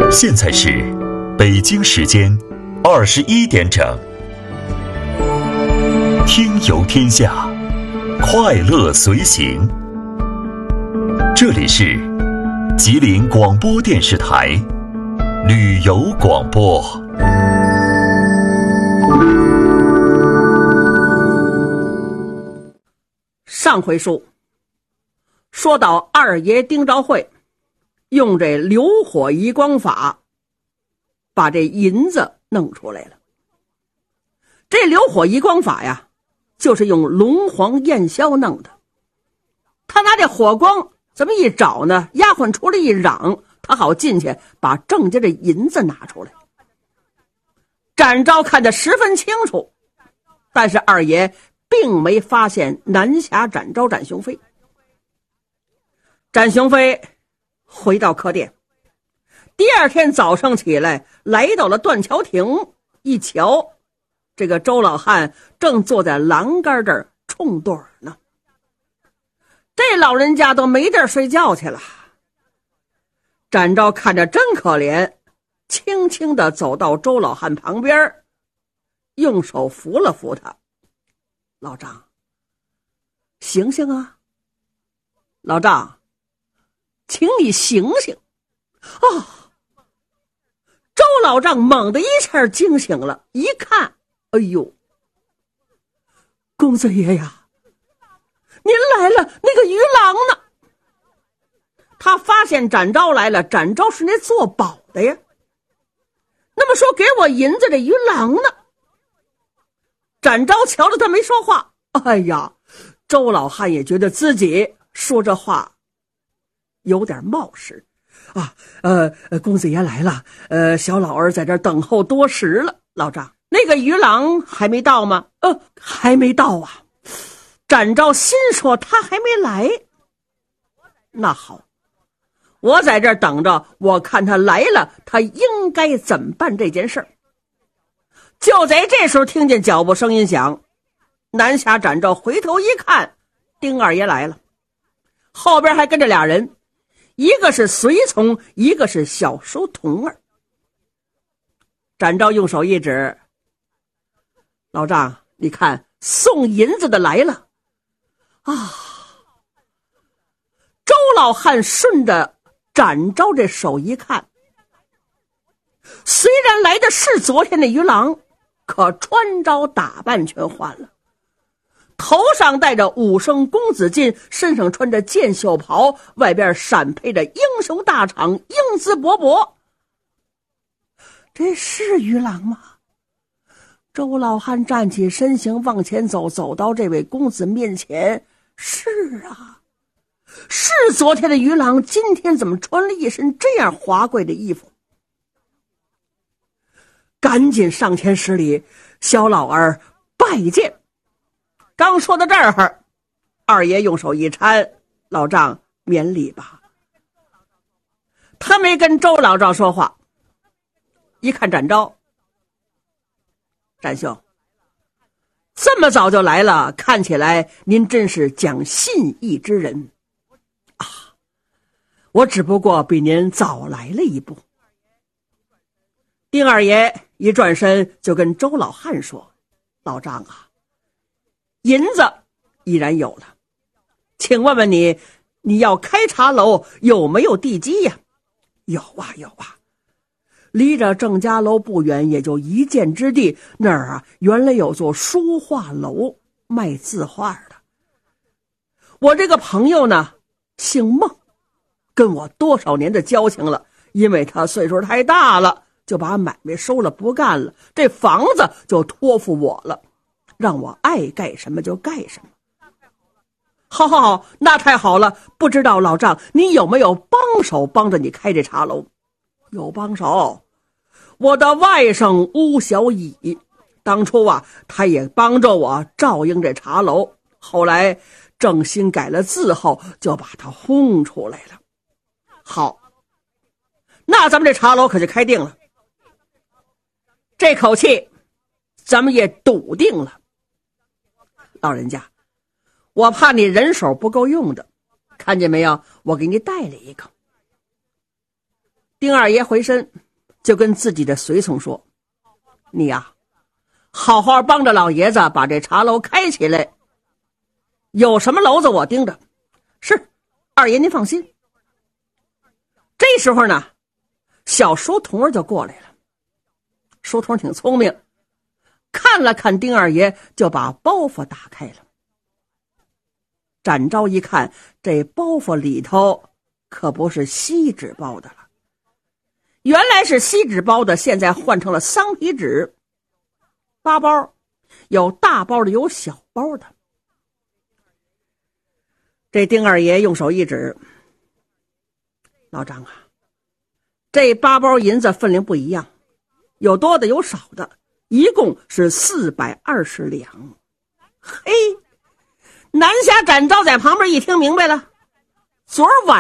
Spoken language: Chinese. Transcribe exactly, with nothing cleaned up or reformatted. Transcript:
现在是北京时间二十一点整，听游天下，快乐随行。这里是吉林广播电视台旅游广播。 上回书说到二爷丁兆会用这流火移光法把这银子弄出来了。这流火移光法呀，就是用龙黄焰硝弄的。他拿这火光这么一找呢，丫鬟出来一嚷，他好进去把郑家的银子拿出来。展昭看得十分清楚，但是二爷并没发现南侠展昭展雄飞。展雄飞回到客店，第二天早上起来，来到了断桥亭，一瞧，这个周老汉正坐在栏杆这儿冲盹呢。这老人家都没地儿睡觉去了。展昭看着真可怜，轻轻地走到周老汉旁边，用手扶了扶他。老丈，醒醒啊！老丈，请你醒醒！哦，周老丈猛地一下惊醒了，一看，哎呦，公子爷呀，您来了，那个鱼郎呢？他发现展昭来了，展昭是那做保的呀。那么说给我银子这鱼郎呢？展昭瞧着他没说话，哎呀，周老汉也觉得自己说这话有点冒失啊。呃，公子爷来了，呃，小老儿在这儿等候多时了。老丈，那个鱼郎还没到吗？呃，还没到啊。展昭心说他还没来，那好，我在这儿等着，我看他来了，他应该怎么办这件事儿。就在这时候，听见脚步声音响，南侠展昭回头一看，丁二爷来了，后边还跟着俩人，一个是随从，一个是小书童儿。展昭用手一指，老丈，你看送银子的来了啊！周老汉顺着展昭这手一看，虽然来的是昨天的鱼郎，可穿着打扮全换了，头上戴着五升公子巾，身上穿着箭袖袍，外边闪配着英雄大氅，英姿勃勃。这是鱼郎吗？周老汉站起身形往前走，走到这位公子面前，是啊，是昨天的鱼郎，今天怎么穿了一身这样华贵的衣服？赶紧上前施礼，小老儿拜见。刚说到这儿，二爷用手一搀，老丈免礼吧。他没跟周老丈说话，一看展昭，展兄，这么早就来了，看起来您真是讲信义之人啊！我只不过比您早来了一步。丁二爷一转身就跟周老汉说，老丈啊，银子已然有了，请问问你，你要开茶楼有没有地基呀？有啊有啊，离着郑家楼不远，也就一箭之地，那儿啊原来有座书画楼，卖字画的。我这个朋友呢姓孟，跟我多少年的交情了，因为他岁数太大了，就把买卖收了不干了，这房子就托付我了，让我爱盖什么就盖什么。好好好，那太好了。不知道老丈你有没有帮手帮着你开这茶楼？有帮手，我的外甥乌小乙，当初啊他也帮着我照应这茶楼，后来郑兴改了字后就把他轰出来了。好，那咱们这茶楼可就开定了，这口气咱们也笃定了。老人家，我怕你人手不够用的，看见没有，我给你带了一个。 丁二爷回身就跟自己的随从说：“你呀、啊，好好帮着老爷子把这茶楼开起来，有什么娄子我盯着。是，二爷您放心。”这时候呢，小书童就过来了。书童挺聪明，看了看丁二爷，就把包袱打开了。展昭一看，这包袱里头可不是锡纸包的了，原来是锡纸包的，现在换成了桑皮纸。八包，有大包的，有小包的。这丁二爷用手一指：“老张啊，这八包银子分量不一样，有多的有少的，一共是四百二十两。”嘿，南侠展昭在旁边一听明白了，昨晚